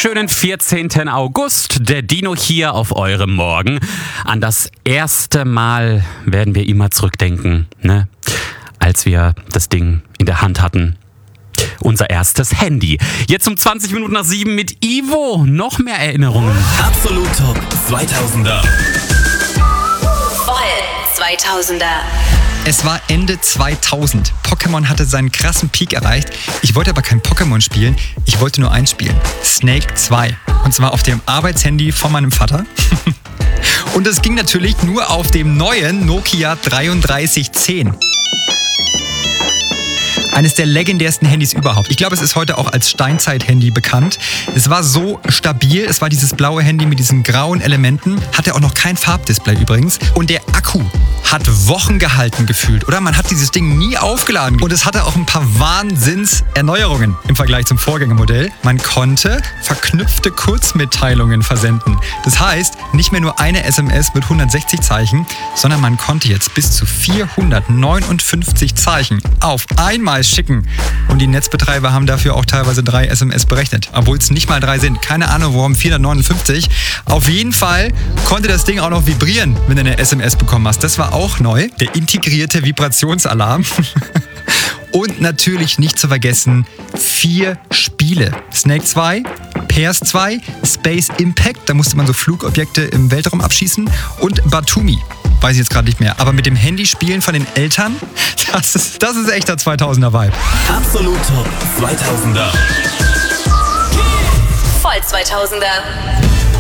wunderschönen 14. August. Der Dino hier auf eurem Morgen. An das erste Mal werden wir immer zurückdenken, ne? Als wir das Ding in der Hand hatten. Unser erstes Handy. Jetzt um 20 Minuten nach 7 mit Ivo. Noch mehr Erinnerungen. Absolut Top 2000er. Voll 2000er. Es war Ende 2000. Pokémon hatte seinen krassen Peak erreicht. Ich wollte aber kein Pokémon spielen, ich wollte nur eins spielen. Snake 2. Und zwar auf dem Arbeitshandy von meinem Vater. Und es ging natürlich nur auf dem neuen Nokia 3310. Eines der legendärsten Handys überhaupt. Ich glaube, es ist heute auch als Steinzeit-Handy bekannt. Es war so stabil. Es war dieses blaue Handy mit diesen grauen Elementen. Hatte auch noch kein Farbdisplay übrigens. Und der Akku hat Wochen gehalten gefühlt, oder? Man hat dieses Ding nie aufgeladen. Und es hatte auch ein paar Wahnsinnserneuerungen im Vergleich zum Vorgängermodell. Man konnte verknüpfte Kurzmitteilungen versenden. Das heißt, nicht mehr nur eine SMS mit 160 Zeichen, sondern man konnte jetzt bis zu 459 Zeichen auf einmal schicken. Und die Netzbetreiber haben dafür auch teilweise 3 SMS berechnet. Obwohl es nicht mal 3 sind. Keine Ahnung, warum 459. Auf jeden Fall konnte das Ding auch noch vibrieren, wenn du eine SMS bekommen hast. Das war auch neu. Der integrierte Vibrationsalarm. Und natürlich nicht zu vergessen 4 Spiele. Snake 2, Pairs 2, Space Impact, da musste man so Flugobjekte im Weltraum abschießen, und Batumi. Weiß ich jetzt gerade nicht mehr. Aber mit dem Handyspielen von den Eltern, das ist echter 2000er-Vibe. Absolut Top 2000er. Voll 2000er.